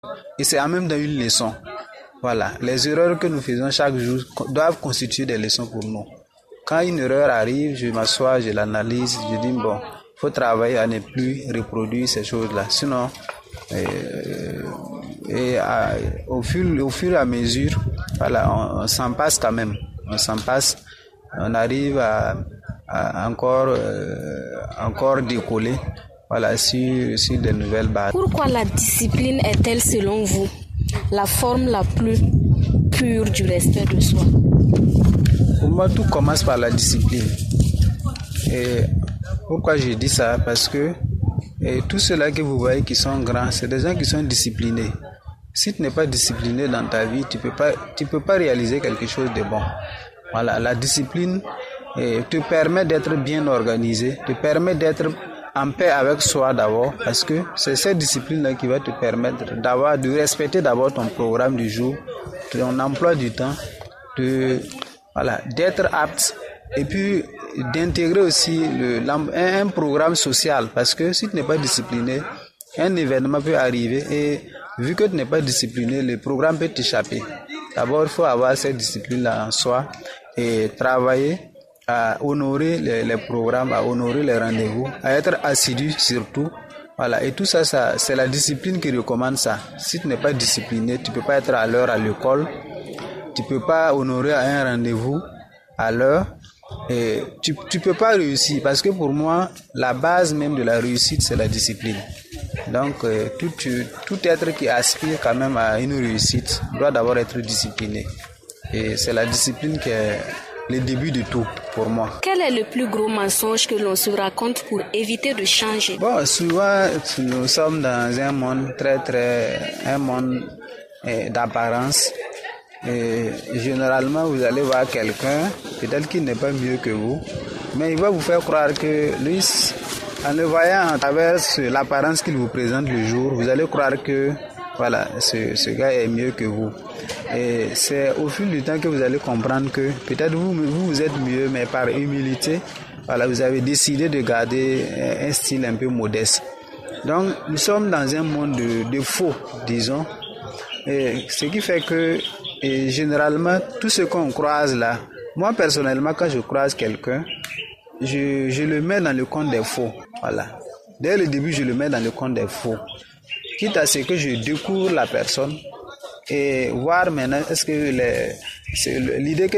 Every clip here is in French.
Et c'est en même temps une leçon. Voilà, les erreurs que nous faisons chaque jour doivent constituer des leçons pour nous. Quand une erreur arrive, je m'assois, je l'analyse, je dis bon, faut travailler à ne plus reproduire ces choses-là. Sinon, au fur et à mesure, voilà, on s'en passe quand même. On s'en passe, on arrive à encore décoller, voilà, sur de nouvelles bases. Pourquoi la discipline est-elle, selon vous, la forme la plus pure du respect de soi? Pour moi, tout commence par la discipline. Et pourquoi je dis ça? Parce que tous ceux-là que vous voyez qui sont grands, c'est des gens qui sont disciplinés. Si tu n'es pas discipliné dans ta vie, tu peux pas réaliser quelque chose de bon. Voilà, la discipline te permet d'être bien organisé, te permet d'être en paix avec soi d'abord, parce que c'est cette discipline-là qui va te permettre de respecter d'abord ton programme du jour, ton emploi du temps, d'être apte et puis d'intégrer aussi un programme social, parce que si tu n'es pas discipliné, un événement peut arriver et vu que tu n'es pas discipliné, le programme peut t'échapper. D'abord, il faut avoir cette discipline-là en soi et travailler à honorer les programmes, à honorer les rendez-vous, à être assidu surtout. Voilà, et tout ça, c'est la discipline qui recommande ça. Si tu n'es pas discipliné, tu ne peux pas être à l'heure à l'école, tu ne peux pas honorer un rendez-vous à l'heure, et tu ne peux pas réussir, parce que pour moi, la base même de la réussite, c'est la discipline. Donc, tout être qui aspire quand même à une réussite doit d'abord être discipliné. Et c'est la discipline qui est le début de tout pour moi. Quel est le plus gros mensonge que l'on se raconte pour éviter de changer? Bon, souvent, nous sommes dans un monde un monde d'apparence. Et généralement, vous allez voir quelqu'un, peut-être qu'il n'est pas mieux que vous, mais il va vous faire croire que lui, en le voyant à travers l'apparence qu'il vous présente le jour, vous allez croire que voilà, ce gars est mieux que vous. Et c'est au fil du temps que vous allez comprendre que peut-être vous êtes mieux, mais par humilité, voilà, vous avez décidé de garder un style un peu modeste. Donc, nous sommes dans un monde de faux, disons, et ce qui fait que généralement, tout ce qu'on croise là, moi personnellement, quand je croise quelqu'un, je le mets dans le compte des faux. Voilà. Dès le début, je le mets dans le compte des faux. Quitte à ce que je découvre la personne et voir maintenant, est-ce que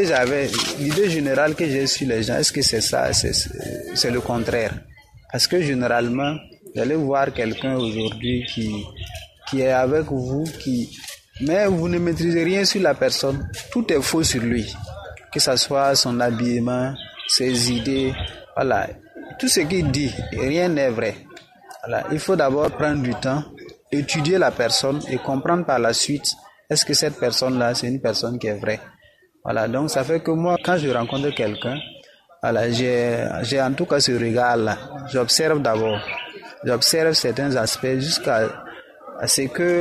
l'idée générale que j'ai sur les gens, est-ce que c'est ça, c'est le contraire. Parce que généralement, vous allez voir quelqu'un aujourd'hui qui est avec vous, mais vous ne maîtrisez rien sur la personne, tout est faux sur lui, que ce soit son habillement, ses idées, voilà, tout ce qu'il dit, rien n'est vrai. Voilà, il faut d'abord prendre du temps, étudier la personne et comprendre par la suite, est-ce que cette personne-là, c'est une personne qui est vraie. Voilà, donc ça fait que moi, quand je rencontre quelqu'un, voilà, j'ai en tout cas ce regard-là, j'observe d'abord, j'observe certains aspects jusqu'à ce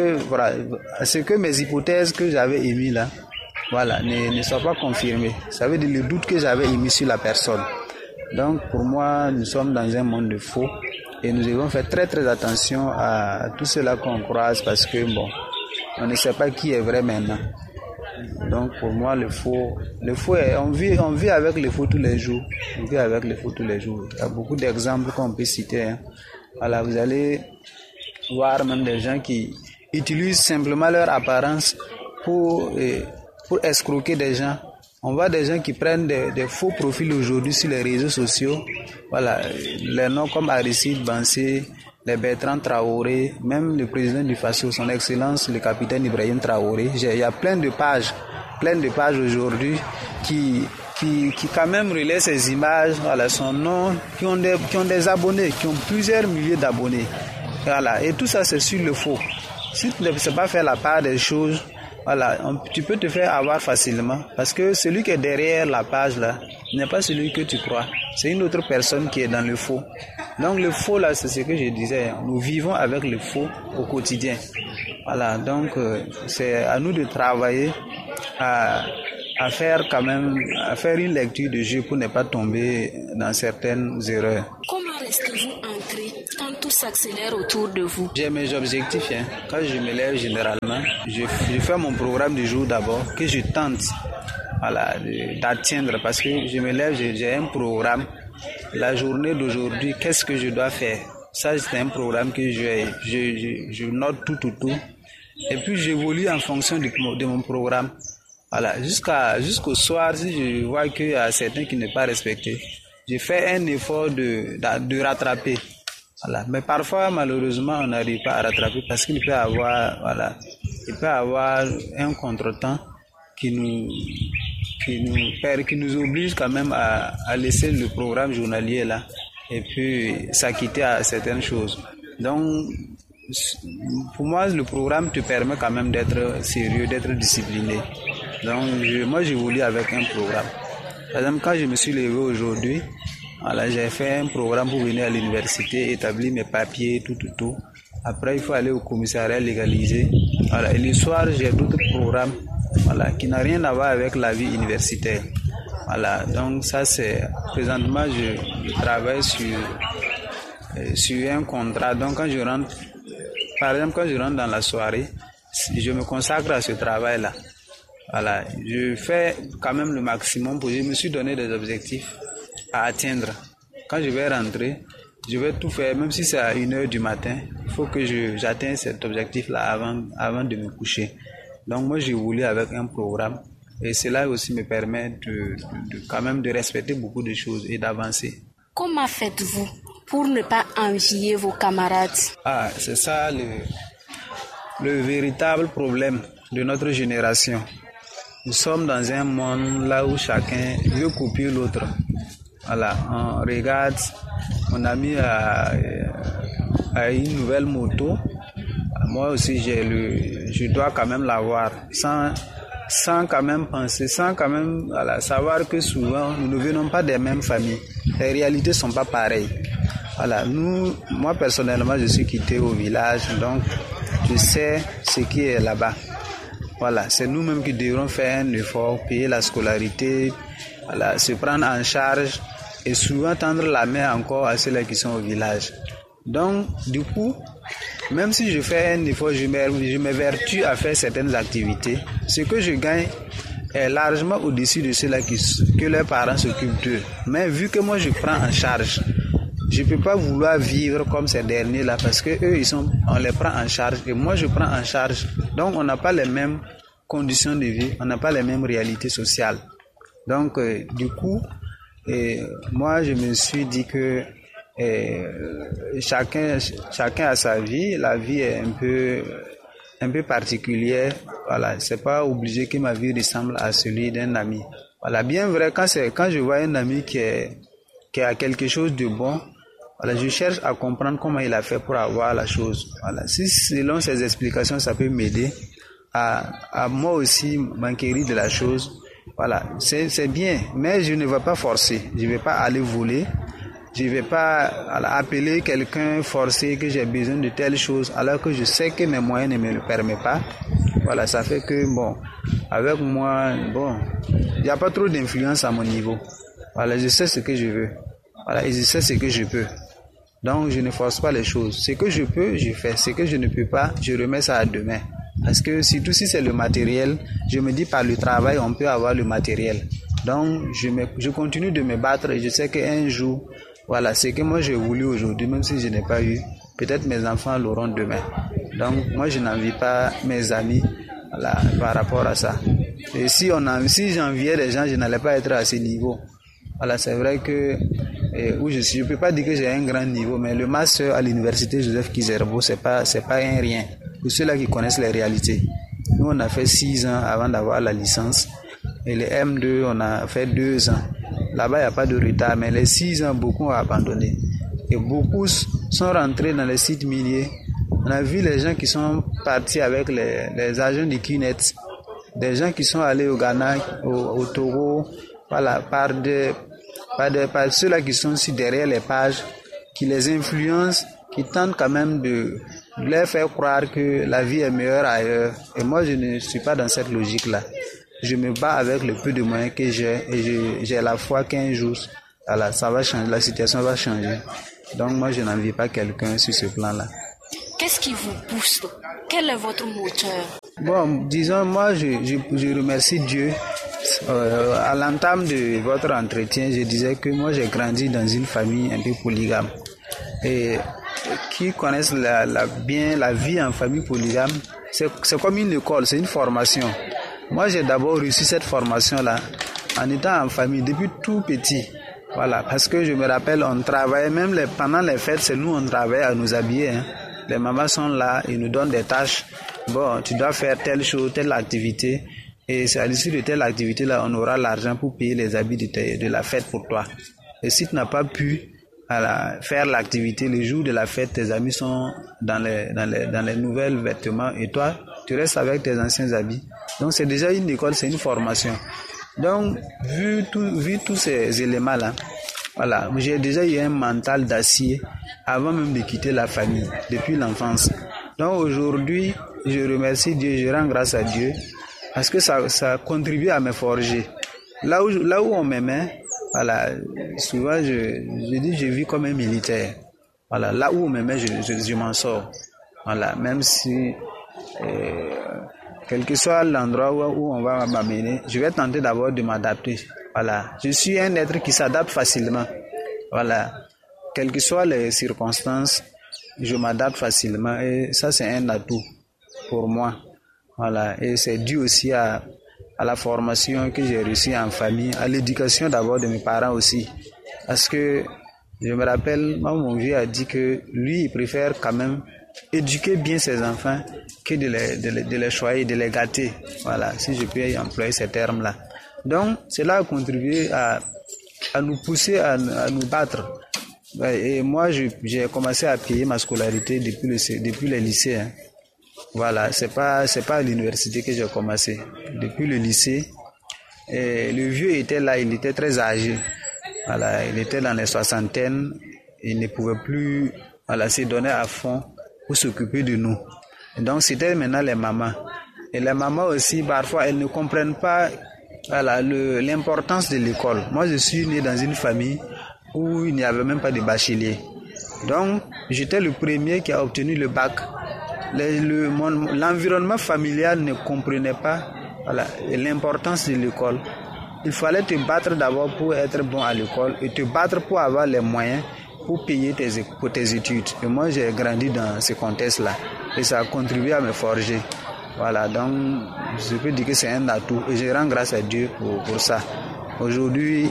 que mes hypothèses que j'avais émises là, voilà, ne soient pas confirmées. Ça veut dire le doute que j'avais émis sur la personne. Donc pour moi, nous sommes dans un monde de faux et nous devons faire très très attention à tout cela qu'on croise, parce que bon, on ne sait pas qui est vrai maintenant. Donc pour moi, le faux on vit avec le faux tous les jours. On vit avec le faux tous les jours. Il y a beaucoup d'exemples qu'on peut citer. Hein. Voilà, vous allez voir même des gens qui utilisent simplement leur apparence pour escroquer des gens. On voit des gens qui prennent des faux profils aujourd'hui sur les réseaux sociaux. Voilà, les noms comme Aristide Bansé, les Bertrand Traoré, même le président du FASO, son excellence, le capitaine Ibrahim Traoré. Il y a plein de pages aujourd'hui qui quand même relaient ces images, voilà, son nom, qui ont des abonnés, qui ont plusieurs milliers d'abonnés. Voilà, et tout ça c'est sur le faux. Si tu ne sais pas faire la part des choses, voilà, tu peux te faire avoir facilement, parce que celui qui est derrière la page là n'est pas celui que tu crois, c'est une autre personne qui est dans le faux. Donc le faux là, c'est ce que je disais, nous vivons avec le faux au quotidien. Voilà, donc c'est à nous de travailler à faire une lecture de jeu pour ne pas tomber dans certaines erreurs. Comment restez-vous ancré quand tout s'accélère autour de vous? J'ai mes objectifs. Quand je me lève généralement, je fais mon programme du jour d'abord, que je tente d'atteindre, parce que je me lève, j'ai un programme. La journée d'aujourd'hui, qu'est-ce que je dois faire? Ça, c'est un programme que je note tout. Et puis, j'évolue en fonction de mon programme. Voilà, jusqu'au soir, si je vois qu'il y a certains qui ne sont pas respectés, je fais un effort de rattraper. Voilà. Mais parfois, malheureusement, on n'arrive pas à rattraper parce qu'il peut y avoir, un contretemps qui nous oblige quand même à laisser le programme journalier là et puis s'acquitter à certaines choses. Donc, pour moi, le programme te permet quand même d'être sérieux, d'être discipliné. Donc, moi, j'évolue avec un programme. Par exemple, quand je me suis levé aujourd'hui, voilà, j'ai fait un programme pour venir à l'université, établir mes papiers, tout. Après, il faut aller au commissariat légaliser. Voilà. Et le soir, j'ai d'autres programmes, voilà, qui n'ont rien à voir avec la vie universitaire. Voilà. Donc, ça, présentement, je travaille sur un contrat. Donc, quand je rentre dans la soirée, je me consacre à ce travail-là. Voilà, je fais quand même le maximum je me suis donné des objectifs à atteindre. Quand je vais rentrer, je vais tout faire, même si c'est à 1h du matin, il faut que j'atteigne cet objectif-là avant de me coucher. Donc moi, j'ai voulu avec un programme et cela aussi me permet de quand même de respecter beaucoup de choses et d'avancer. Comment faites-vous pour ne pas envier vos camarades? C'est ça le véritable problème de notre génération. Nous sommes dans un monde là où chacun veut copier l'autre. Voilà, on regarde, mon ami a une nouvelle moto. Moi aussi, je dois quand même l'avoir. Sans quand même penser, sans quand même savoir que souvent, nous ne venons pas des mêmes familles. Les réalités ne sont pas pareilles. Voilà, moi personnellement, je suis quitté au village, donc je sais ce qui est là-bas. Voilà, c'est nous-mêmes qui devrons faire un effort, payer la scolarité, voilà, se prendre en charge et souvent tendre la main encore à ceux-là qui sont au village. Donc, du coup, même si je fais un effort, je m'évertue à faire certaines activités. Ce que je gagne est largement au-dessus de ceux-là que leurs parents s'occupent d'eux. Mais vu que moi je prends en charge, je ne peux pas vouloir vivre comme ces derniers-là parce que eux, on les prend en charge et moi je prends en charge. Donc on n'a pas les mêmes conditions de vie, on n'a pas les mêmes réalités sociales. Donc du coup, moi je me suis dit que chacun a sa vie, la vie est un peu particulière. Voilà, c'est pas obligé que ma vie ressemble à celui d'un ami. Voilà, bien vrai, quand je vois un ami qui a quelque chose de bon, voilà, je cherche à comprendre comment il a fait pour avoir la chose. Voilà, si selon ses explications, ça peut m'aider à moi aussi m'enquérir de la chose. Voilà, c'est bien, mais je ne vais pas forcer. Je ne vais pas aller voler. Je ne vais pas appeler quelqu'un forcer que j'ai besoin de telle chose alors que je sais que mes moyens ne me le permettent pas. Voilà, ça fait que avec moi, il n'y a pas trop d'influence à mon niveau. Voilà, je sais ce que je veux. Voilà, et je sais ce que je peux. Donc, je ne force pas les choses. Ce que je peux, je fais. Ce que je ne peux pas, je remets ça à demain. Parce que surtout si c'est le matériel, je me dis par le travail, on peut avoir le matériel. Donc, je continue de me battre et je sais qu'un jour, voilà, ce que moi j'ai voulu aujourd'hui, même si je n'ai pas eu, peut-être mes enfants l'auront demain. Donc, moi je n'envie pas mes amis, voilà, par rapport à ça. Et si j'enviais les gens, je n'allais pas être à ce niveau. Voilà, c'est vrai que où je suis, je peux pas dire que j'ai un grand niveau, mais le master à l'université Joseph Kizerbo, c'est pas un rien. Pour ceux-là qui connaissent les réalités. Nous, on a fait 6 ans avant d'avoir la licence. Et les M2, on a fait 2 ans. Là-bas, il n'y a pas de retard, mais les 6 ans, beaucoup ont abandonné. Et beaucoup sont rentrés dans les sites miniers. On a vu les gens qui sont partis avec les agents du Kinet, des gens qui sont allés au Ghana, au Togo, voilà, par ceux-là qui sont aussi derrière les pages, qui les influencent, qui tentent quand même de leur faire croire que la vie est meilleure ailleurs. Et moi, je ne suis pas dans cette logique-là. Je me bats avec le peu de moyens que j'ai et j'ai la foi qu'un jour, voilà, ça va changer, la situation va changer. Donc moi, je n'envie pas quelqu'un sur ce plan-là. Qu'est-ce qui vous pousse? Quel est votre moteur? Bon, disons, moi, je remercie Dieu. À l'entame de votre entretien, je disais que moi, j'ai grandi dans une famille un peu polygame. Et qui connaissent bien la vie en famille polygame, c'est comme une école, c'est une formation. Moi, j'ai d'abord reçu cette formation-là en étant en famille depuis tout petit. Voilà, parce que je me rappelle, on travaillait, même pendant les fêtes, c'est nous, on travaillait à nous habiller. Hein. Les mamans sont là, ils nous donnent des tâches. Bon, tu dois faire telle chose, telle activité. Et c'est à l'issue de telle activité-là, on aura l'argent pour payer les habits de la fête pour toi. Et si tu n'as pas pu faire l'activité, le jour de la fête, tes amis sont dans les nouvelles vêtements et toi, tu restes avec tes anciens habits. Donc c'est déjà une école, c'est une formation. Donc, vu tous ces éléments-là, voilà, j'ai déjà eu un mental d'acier avant même de quitter la famille, depuis l'enfance. Donc aujourd'hui, je remercie Dieu, je rends grâce à Dieu, parce que ça contribue à me forger. Là où on m'aimait, voilà, souvent je dis je vis comme un militaire. Voilà, là où on m'aimait, je m'en sors. Voilà, même si quel que soit l'endroit où on va m'amener, je vais tenter d'abord de m'adapter. Voilà, je suis un être qui s'adapte facilement. Voilà, quelles que soient les circonstances, je m'adapte facilement et ça c'est un atout pour moi. Voilà, et c'est dû aussi à la formation que j'ai reçue en famille, à l'éducation d'abord de mes parents aussi. Parce que je me rappelle, mon vieux a dit que lui, il préfère quand même éduquer bien ses enfants que de les choyer, de les gâter. Voilà, si je peux employer ces termes-là. Donc, cela a contribué à nous pousser à nous battre. Et moi, j'ai commencé à payer ma scolarité depuis le lycée. Hein. Voilà, c'est pas à l'université que j'ai commencé. Depuis le lycée, et le vieux était là, il était très âgé. Voilà, il était dans les soixantaines, il ne pouvait plus se donner à fond pour s'occuper de nous. Et donc c'était maintenant les mamans. Et les mamans aussi, parfois, elles ne comprennent pas l'importance de l'école. Moi, je suis né dans une famille où il n'y avait même pas de bachelier. Donc, j'étais le premier qui a obtenu le bac. L'environnement familial ne comprenait pas l'importance de l'école. Il fallait te battre d'abord pour être bon à l'école et te battre pour avoir les moyens pour payer tes études. Et moi, j'ai grandi dans ce contexte-là et ça a contribué à me forger. Voilà, donc je peux dire que c'est un atout et je rends grâce à Dieu pour ça. Aujourd'hui,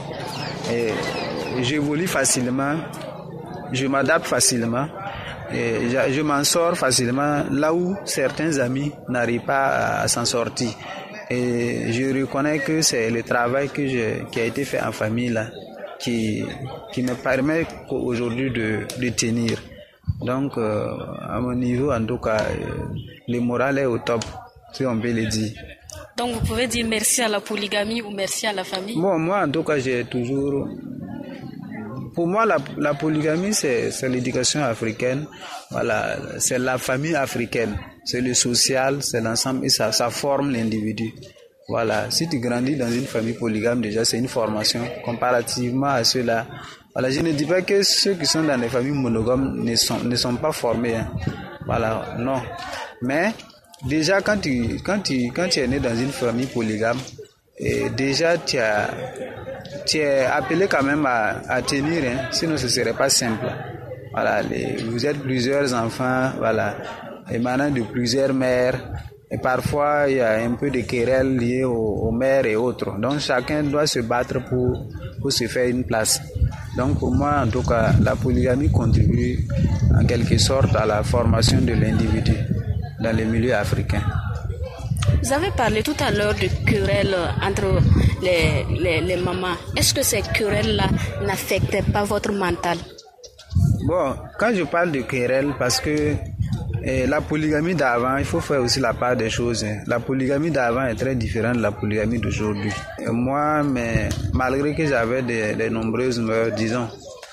j'évolue facilement, je m'adapte facilement et je m'en sors facilement là où certains amis n'arrivent pas à s'en sortir. Et je reconnais que c'est le travail qui a été fait en famille là qui me permet aujourd'hui de tenir. Donc, à mon niveau, en tout cas, le moral est au top, si on peut le dire. Donc, vous pouvez dire merci à la polygamie ou merci à la famille? Bon, moi, en tout cas, j'ai toujours... Pour moi, la polygamie, c'est l'éducation africaine. Voilà, c'est la famille africaine. C'est le social, c'est l'ensemble et ça forme l'individu. Voilà, si tu grandis dans une famille polygame, déjà, c'est une formation comparativement à ceux-là. Voilà, je ne dis pas que ceux qui sont dans les familles monogames ne sont pas formés. Hein. Voilà, non. Mais déjà, quand tu es né dans une famille polygame, et déjà tu es appelé quand même à tenir, hein, sinon ce serait pas simple. Voilà, vous êtes plusieurs enfants, voilà, émanant de plusieurs mères. Et parfois, il y a un peu de querelles liées aux mères et autres. Donc, chacun doit se battre pour se faire une place. Donc, pour moi, en tout cas, la polygamie contribue en quelque sorte à la formation de l'individu dans les milieux africains. Vous avez parlé tout à l'heure de querelles entre les mamans. Est-ce que ces querelles-là n'affectaient pas votre mental? Bon, quand je parle de querelles, parce que la polygamie d'avant, il faut faire aussi la part des choses. La polygamie d'avant est très différente de la polygamie d'aujourd'hui. Moi, mais malgré que j'avais des nombreuses mœurs, disons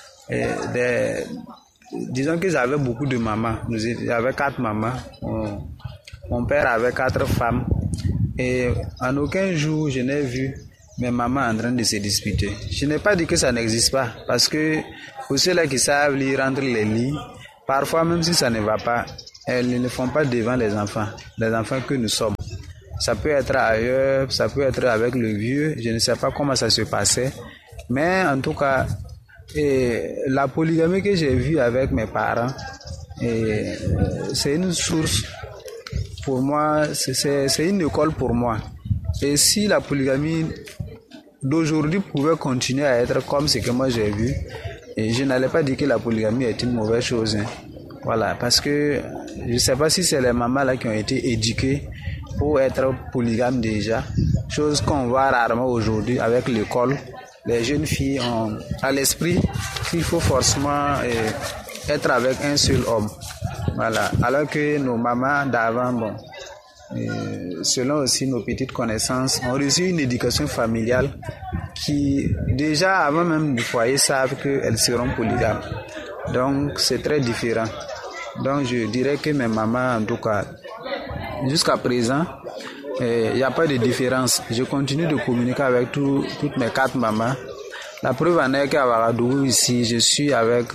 que j'avais beaucoup de mamans. J'avais 4 mamans. Mon père avait 4 femmes. Et en aucun jour, je n'ai vu mes mamans en train de se disputer. Je n'ai pas dit que ça n'existe pas, parce que Pour ceux-là qui savent lire entre les lignes, parfois même si ça ne va pas, elles ne le font pas devant les enfants que nous sommes. Ça peut être ailleurs, ça peut être avec le vieux, je ne sais pas comment ça se passait. Mais en tout cas, la polygamie que j'ai vue avec mes parents, c'est une source pour moi, c'est une école pour moi. Et si la polygamie d'aujourd'hui pouvait continuer à être comme ce que moi j'ai vu, et je n'allais pas dire que la polygamie est une mauvaise chose. Voilà, parce que je ne sais pas si c'est les mamans là qui ont été éduquées pour être polygames déjà, chose qu'on voit rarement aujourd'hui avec l'école. Les jeunes filles ont à l'esprit qu'il faut forcément être avec un seul homme. Voilà, alors que nos mamans d'avant, selon aussi nos petites connaissances, ont reçu une éducation familiale qui, déjà avant même du foyer, savent qu'elles seront polygames. Donc, c'est très différent. Donc, je dirais que mes mamans, en tout cas, jusqu'à présent, il n'y a pas de différence. Je continue de communiquer avec toutes mes 4 mamans. La preuve en est qu'à Ouagadougou, ici, je suis avec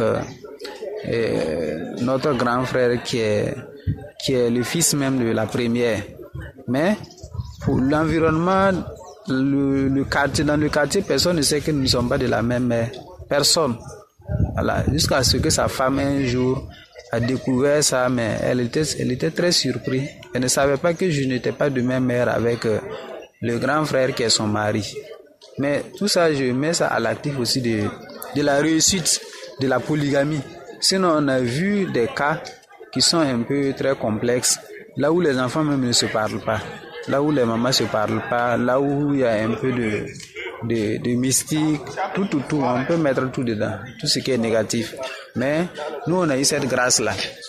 notre grand frère qui est le fils même de la première. Mais pour l'environnement, le quartier, dans le quartier, personne ne sait que nous ne sommes pas de la même mère. Personne. Voilà. Jusqu'à ce que sa femme un jour a découvert ça, mais elle était très surprise. Elle ne savait pas que je n'étais pas de même mère avec le grand frère qui est son mari. Mais tout ça, je mets ça à l'actif aussi de la réussite de la polygamie. Sinon, on a vu des cas qui sont un peu très complexes, là où les enfants même ne se parlent pas, là où les mamans ne se parlent pas, là où il y a un peu de mystique, tout, on peut mettre tout dedans, tout ce qui est négatif. Mais nous, on a eu cette grâce-là.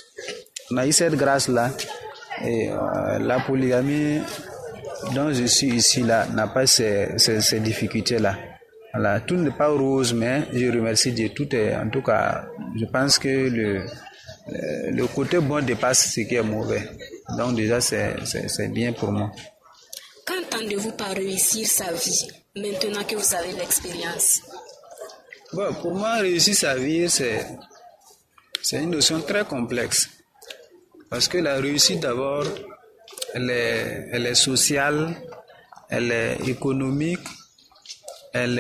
Et la polygamie dont je suis ici là n'a pas ces difficultés-là. Voilà, tout n'est pas rose, mais je remercie Dieu. Tout est, en tout cas, je pense que le côté bon dépasse ce qui est mauvais. Donc déjà, c'est bien pour moi. Qu'entendez-vous par réussir sa vie, maintenant que vous avez l'expérience? Bon, pour moi, réussir sa vie, c'est une notion très complexe. Parce que la réussite, d'abord, elle est sociale, elle est économique, elle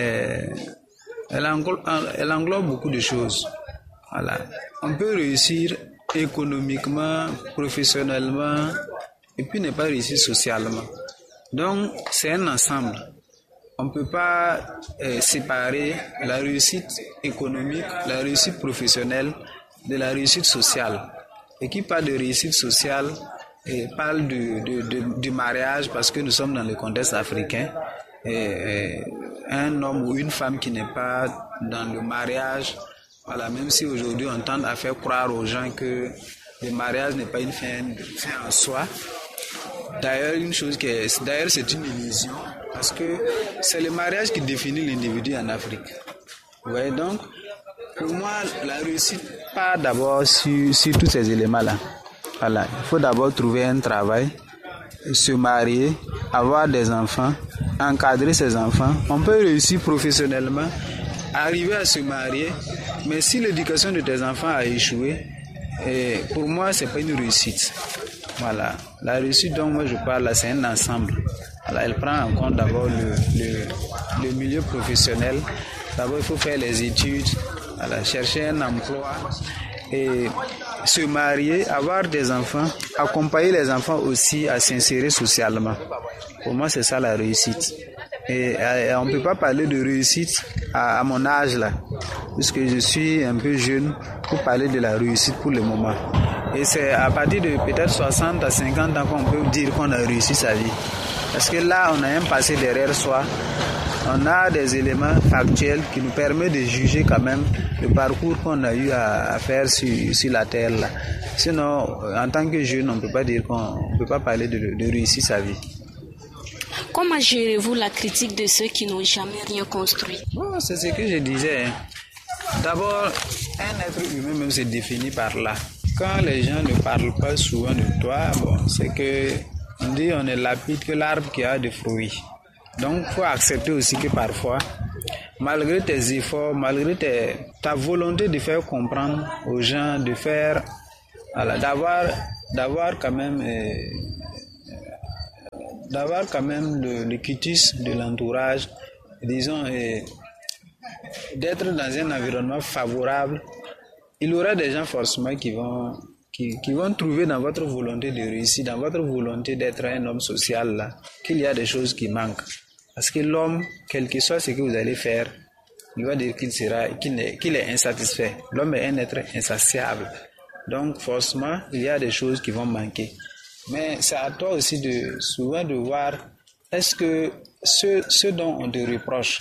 englobe beaucoup de choses. Voilà. On peut réussir économiquement, professionnellement, et puis ne pas réussir socialement. Donc, c'est un ensemble. On ne peut pas séparer la réussite économique, la réussite professionnelle de la réussite sociale. Et qui parle de réussite sociale parle du mariage, parce que nous sommes dans le contexte africain. Un homme ou une femme qui n'est pas dans le mariage, voilà, même si aujourd'hui on tente à faire croire aux gens que le mariage n'est pas une fin en soi. D'ailleurs, c'est une illusion, parce que c'est le mariage qui définit l'individu en Afrique. Vous voyez, donc, pour moi, la réussite part d'abord sur tous ces éléments-là. Voilà, il faut d'abord trouver un travail, se marier, avoir des enfants, encadrer ses enfants. On peut réussir professionnellement, arriver à se marier, mais si l'éducation de tes enfants a échoué, pour moi, c'est pas une réussite. Voilà, la réussite dont moi je parle là, c'est un ensemble. Voilà, elle prend en compte d'abord le milieu professionnel. D'abord, il faut faire les études, voilà, chercher un emploi et se marier, avoir des enfants, accompagner les enfants aussi à s'insérer socialement. Pour moi, c'est ça la réussite. Et on ne peut pas parler de réussite à mon âge là, puisque je suis un peu jeune pour parler de la réussite pour le moment. Et c'est à partir de peut-être 60 à 50 ans qu'on peut dire qu'on a réussi sa vie. Parce que là, on a un passé derrière soi. On a des éléments factuels qui nous permettent de juger quand même le parcours qu'on a eu à faire sur la terre là. Sinon, en tant que jeune, on ne peut pas dire qu'on peut pas parler de réussir sa vie. Comment gérez-vous la critique de ceux qui n'ont jamais rien construit? Bon, c'est ce que je disais. D'abord, un être humain même se définit par là. Quand les gens ne parlent pas souvent de toi, bon, c'est que on dit on est lapide que l'arbre qui a des fruits. Donc, il faut accepter aussi que parfois, malgré tes efforts, malgré ta volonté de faire comprendre aux gens, de faire, voilà, d'avoir quand même le quitus de l'entourage, disons, d'être dans un environnement favorable, il y aura des gens forcément qui vont trouver dans votre volonté de réussir, dans votre volonté d'être un homme social, là, qu'il y a des choses qui manquent. Parce que l'homme, quel que soit ce que vous allez faire, il va dire qu'il est insatisfait. L'homme est un être insatiable. Donc, forcément, il y a des choses qui vont manquer. Mais c'est à toi aussi souvent de voir, est-ce que ce dont on te reproche,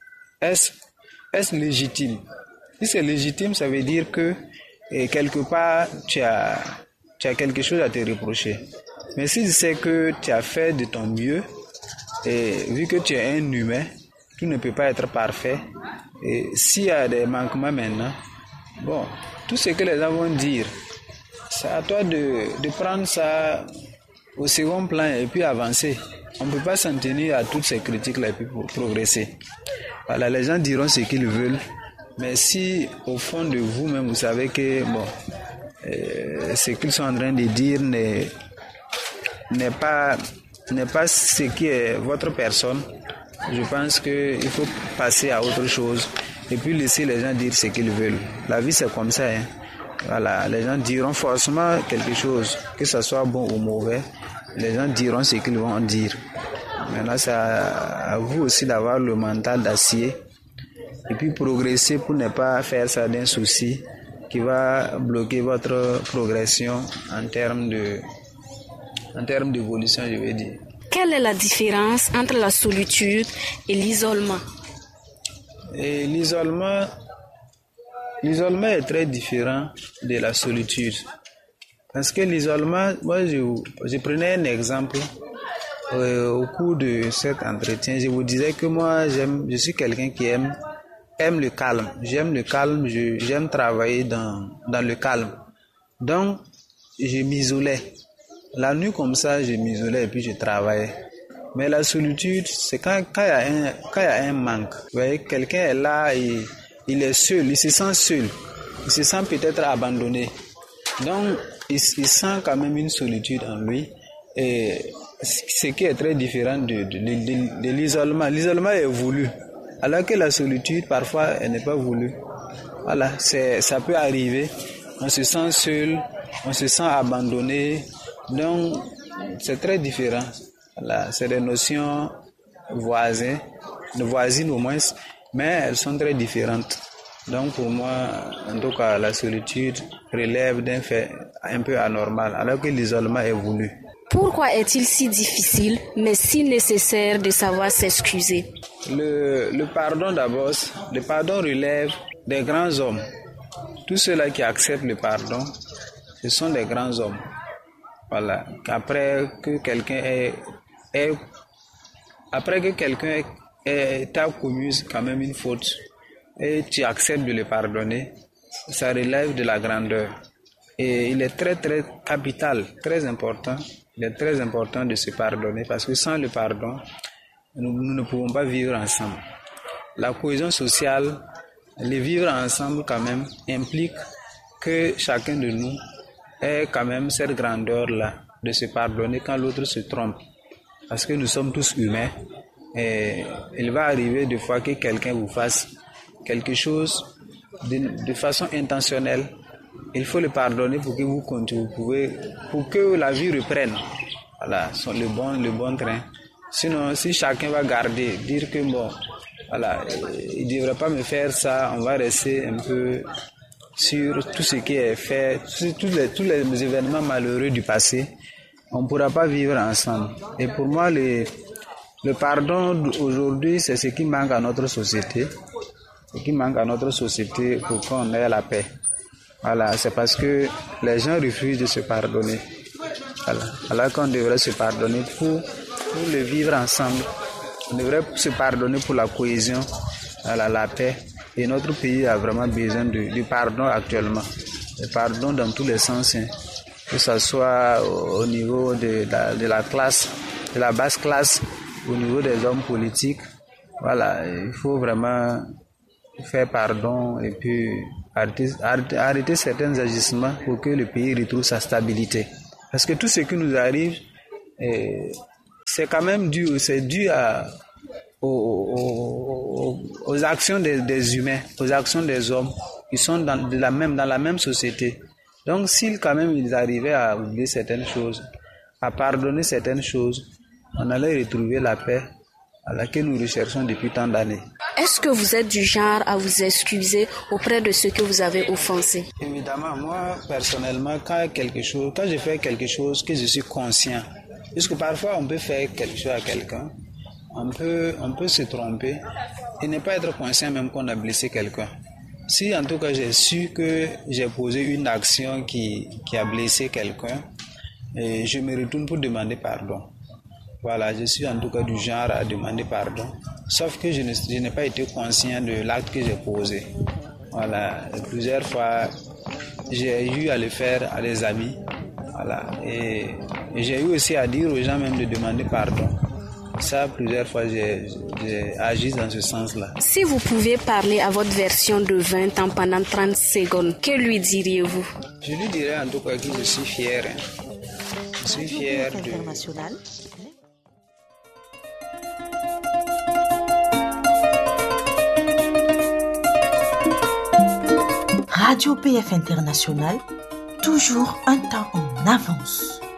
est-ce légitime? Si c'est légitime, ça veut dire que quelque part, tu as quelque chose à te reprocher. Mais si c'est que tu as fait de ton mieux, et vu que tu es un humain, tout ne peut pas être parfait. Et s'il y a des manquements maintenant, bon, tout ce que les gens vont dire, c'est à toi de prendre ça au second plan et puis avancer. On ne peut pas s'en tenir à toutes ces critiques-là et puis progresser. Voilà, les gens diront ce qu'ils veulent, mais si au fond de vous-même, vous savez que bon, ce qu'ils sont en train de dire n'est pas ce qui est votre personne, je pense qu'il faut passer à autre chose et puis laisser les gens dire ce qu'ils veulent. La vie, c'est comme ça, hein. Voilà, les gens diront forcément quelque chose, que ce soit bon ou mauvais, les gens diront ce qu'ils vont dire. Maintenant, c'est à vous aussi d'avoir le mental d'acier et puis progresser pour ne pas faire ça d'un souci qui va bloquer votre progression en termes d'évolution, je vais dire. Quelle est la différence entre la solitude et l'isolement? Et l'isolement est très différent de la solitude. Parce que l'isolement, moi je prenais un exemple au cours de cet entretien. Je vous disais que moi je suis quelqu'un qui aime le calme. J'aime le calme, j'aime travailler dans le calme. Donc je m'isolais. La nuit comme ça, je m'isolais et puis je travaillais. Mais la solitude, c'est quand il y a un manque. Vous voyez, quelqu'un est là et il est seul, il se sent seul. Il se sent peut-être abandonné. Donc, il sent quand même une solitude en lui. Et ce qui est très différent de l'isolement. L'isolement est voulu. Alors que la solitude, parfois, elle n'est pas voulue. Voilà, ça peut arriver. On se sent seul, on se sent abandonné. Donc, c'est très différent. Voilà, c'est des notions voisines au moins, mais elles sont très différentes. Donc, pour moi, en tout cas, la solitude relève d'un fait un peu anormal, alors que l'isolement est voulu. Pourquoi est-il si difficile, mais si nécessaire de savoir s'excuser? Le pardon d'abord, le pardon relève des grands hommes. Tous ceux-là qui acceptent le pardon, ce sont des grands hommes. Voilà. Après que quelqu'un t'a commis quand même une faute et tu acceptes de le pardonner, ça relève de la grandeur. Et il est très très capital, très important. Il est très important de se pardonner parce que sans le pardon, nous ne pouvons pas vivre ensemble. La cohésion sociale, le vivre ensemble quand même implique que chacun de nous ait quand même cette grandeur-là de se pardonner quand l'autre se trompe. Parce que nous sommes tous humains et il va arriver des fois que quelqu'un vous fasse quelque chose de façon intentionnelle. Il faut le pardonner pour que vous continuez, pour que la vie reprenne. Voilà, le bon train. Sinon, si chacun va dire que bon, voilà, il ne devrait pas me faire ça, on va rester un peu sur tout ce qui est fait, sur tous les événements malheureux du passé, on ne pourra pas vivre ensemble. Et pour moi, le pardon aujourd'hui, c'est ce qui manque à notre société. Ce qui manque à notre société pour qu'on ait la paix. Voilà, c'est parce que les gens refusent de se pardonner. Voilà. Alors qu'on devrait se pardonner pour le vivre ensemble. On devrait se pardonner pour la cohésion, la paix. Et notre pays a vraiment besoin du pardon actuellement. Le pardon dans tous les sens, hein. Que ce soit au niveau de la classe, de la basse classe, au niveau des hommes politiques, Voilà, il faut vraiment faire pardon et puis arrêter certains agissements pour que le pays retrouve sa stabilité. Parce que tout ce qui nous arrive, c'est quand même dû aux actions des humains, aux actions des hommes qui sont dans la même société. Donc, s'ils quand même ils arrivaient à oublier certaines choses, à pardonner certaines choses, on allait retrouver la paix à laquelle nous recherchons depuis tant d'années. Est-ce que vous êtes du genre à vous excuser auprès de ceux que vous avez offensés? Évidemment, moi, personnellement, quand je fais quelque chose que je suis conscient, puisque parfois on peut faire quelque chose à quelqu'un, on peut se tromper et ne pas être conscient même qu'on a blessé quelqu'un. Si en tout cas j'ai su que j'ai posé une action qui a blessé quelqu'un, et je me retourne pour demander pardon. Voilà, je suis en tout cas du genre à demander pardon. Sauf que je n'ai pas été conscient de l'acte que j'ai posé. Voilà, plusieurs fois, j'ai eu à le faire à des amis. Voilà, et j'ai eu aussi à dire aux gens même de demander pardon. Ça, plusieurs fois, j'ai agi dans ce sens-là. Si vous pouviez parler à votre version de 20 ans pendant 30 secondes, que lui diriez-vous? Je lui dirais en tout cas que je suis fier. Je suis fier de... Radio PF International, toujours un temps en avance.